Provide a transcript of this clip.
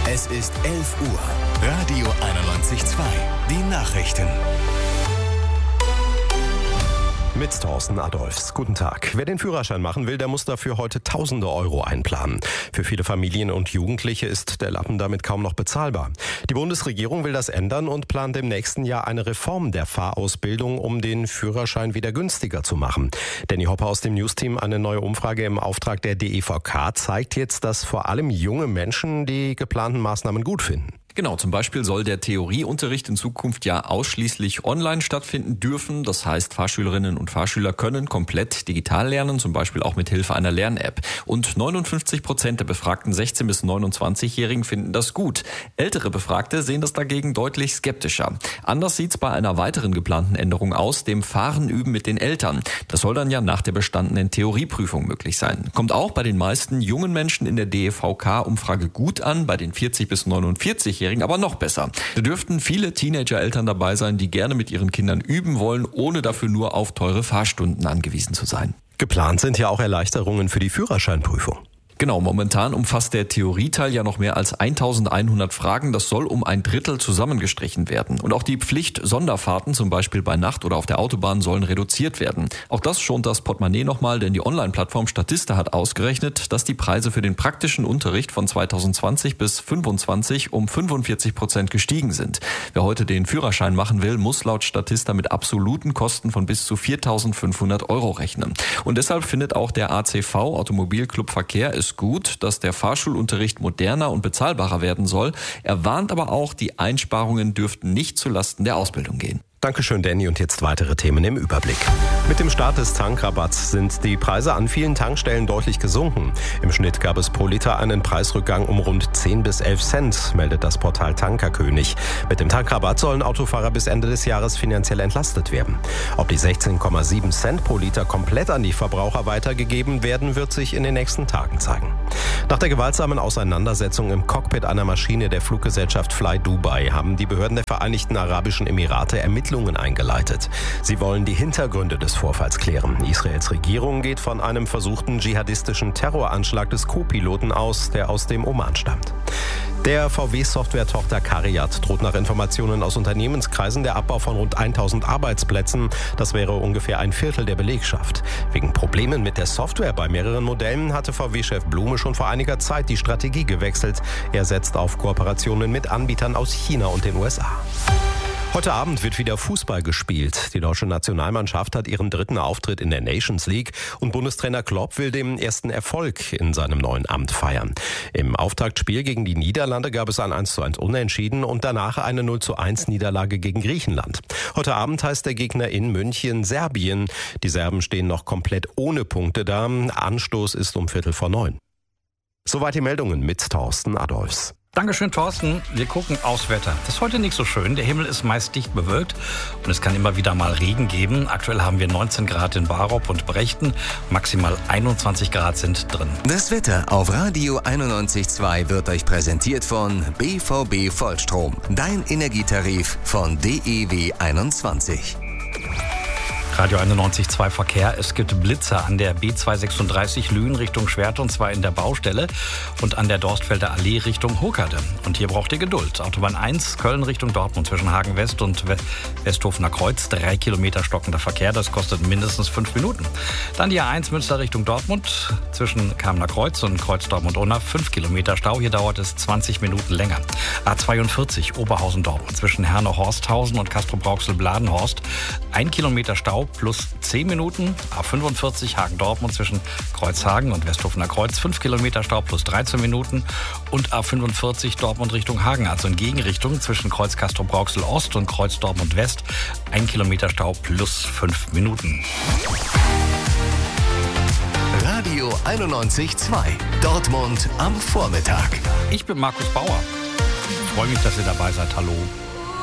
Es ist 11 Uhr. Radio 91.2. Die Nachrichten. Mit Thorsten Adolphs. Guten Tag. Wer den Führerschein machen will, der muss dafür heute Tausende Euro einplanen. Für viele Familien und Jugendliche ist der Lappen damit kaum noch bezahlbar. Die Bundesregierung will das ändern und plant im nächsten Jahr eine Reform der Fahrausbildung, um den Führerschein wieder günstiger zu machen. Danny Hopper aus dem Newsteam, eine neue Umfrage im Auftrag der DEVK zeigt jetzt, dass vor allem junge Menschen die geplanten Maßnahmen gut finden. Genau, zum Beispiel soll der Theorieunterricht in Zukunft ja ausschließlich online stattfinden dürfen. Das heißt, Fahrschülerinnen und Fahrschüler können komplett digital lernen, zum Beispiel auch mit Hilfe einer Lern-App. Und 59% der befragten 16- bis 29-Jährigen finden das gut. Ältere Befragte sehen das dagegen deutlich skeptischer. Anders sieht's bei einer weiteren geplanten Änderung aus, dem Fahren üben mit den Eltern. Das soll dann ja nach der bestandenen Theorieprüfung möglich sein. Kommt auch bei den meisten jungen Menschen in der DEVK-Umfrage gut an, bei den 40- bis 49-Jährigen aber noch besser. Da dürften viele Teenager-Eltern dabei sein, die gerne mit ihren Kindern üben wollen, ohne dafür nur auf teure Fahrstunden angewiesen zu sein. Geplant sind ja auch Erleichterungen für die Führerscheinprüfung. Genau, momentan umfasst der Theorieteil ja noch mehr als 1100 Fragen. Das soll um ein Drittel zusammengestrichen werden. Und auch die Pflicht-Sonderfahrten, zum Beispiel bei Nacht oder auf der Autobahn, sollen reduziert werden. Auch das schont das Portemonnaie nochmal, denn die Online-Plattform Statista hat ausgerechnet, dass die Preise für den praktischen Unterricht von 2020 bis 2025 um 45% gestiegen sind. Wer heute den Führerschein machen will, muss laut Statista mit absoluten Kosten von bis zu 4.500 Euro rechnen. Und deshalb findet auch der ACV, Automobilclub Verkehr, es gut, dass der Fahrschulunterricht moderner und bezahlbarer werden soll. Er warnt aber auch, die Einsparungen dürften nicht zulasten der Ausbildung gehen. Dankeschön, Danny. Und jetzt weitere Themen im Überblick. Mit dem Start des Tankrabatts sind die Preise an vielen Tankstellen deutlich gesunken. Im Schnitt gab es pro Liter einen Preisrückgang um rund 10 bis 11 Cent, meldet das Portal Tankerkönig. Mit dem Tankrabatt sollen Autofahrer bis Ende des Jahres finanziell entlastet werden. Ob die 16,7 Cent pro Liter komplett an die Verbraucher weitergegeben werden, wird sich in den nächsten Tagen zeigen. Nach der gewaltsamen Auseinandersetzung im Cockpit einer Maschine der Fluggesellschaft Fly Dubai haben die Behörden der Vereinigten Arabischen Emirate Ermittlungen eingeleitet. Sie wollen die Hintergründe des Vorfalls klären. Israels Regierung geht von einem versuchten dschihadistischen Terroranschlag des Co-Piloten aus, der aus dem Oman stammt. Der VW-Software-Tochter CARIAD droht nach Informationen aus Unternehmenskreisen der Abbau von rund 1000 Arbeitsplätzen. Das wäre ungefähr ein Viertel der Belegschaft. Wegen Problemen mit der Software bei mehreren Modellen hatte VW-Chef Blume schon vor einiger Zeit die Strategie gewechselt. Er setzt auf Kooperationen mit Anbietern aus China und den USA. Heute Abend wird wieder Fußball gespielt. Die deutsche Nationalmannschaft hat ihren dritten Auftritt in der Nations League und Bundestrainer Klopp will den ersten Erfolg in seinem neuen Amt feiern. Im Auftaktspiel gegen die Niederlande gab es ein 1:1 Unentschieden und danach eine 0:1 Niederlage gegen Griechenland. Heute Abend heißt der Gegner in München Serbien. Die Serben stehen noch komplett ohne Punkte da. Anstoß ist um 8:45. Soweit die Meldungen mit Thorsten Adolphs. Dankeschön, Thorsten. Wir gucken aufs Wetter. Das ist heute nicht so schön. Der Himmel ist meist dicht bewölkt und es kann immer wieder mal Regen geben. Aktuell haben wir 19 Grad in Barop und Brechten. Maximal 21 Grad sind drin. Das Wetter auf Radio 91.2 wird euch präsentiert von BVB Vollstrom. Dein Energietarif von DEW 21. Radio 91.2 Verkehr. Es gibt Blitzer an der B236 Lünen Richtung Schwerte und zwar in der Baustelle und an der Dorstfelder Allee Richtung Hokerde. Und hier braucht ihr Geduld. Autobahn 1 Köln Richtung Dortmund zwischen Hagen West und Westhofener Kreuz. 3 Kilometer stockender Verkehr. Das kostet mindestens 5 Minuten. Dann die A1 Münster Richtung Dortmund zwischen Kamener Kreuz und Kreuz Dortmund-Unna. 5 Kilometer Stau. Hier dauert es 20 Minuten länger. A42 Oberhausen Dortmund zwischen Herne-Horsthausen und Castrop-Rauxel-Bladenhorst. 1 Kilometer Stau plus 10 Minuten. A45 Hagen-Dortmund zwischen Kreuzhagen und Westhofener Kreuz. 5 Kilometer Stau plus 13 Minuten. Und A45 Dortmund Richtung Hagen, also in Gegenrichtung zwischen Kreuz Castrop-Rauxel Ost und Kreuz Dortmund West. 1 Kilometer Stau plus 5 Minuten. Radio 91.2 Dortmund am Vormittag. Ich bin Markus Bauer. Ich freue mich, dass ihr dabei seid. Hallo.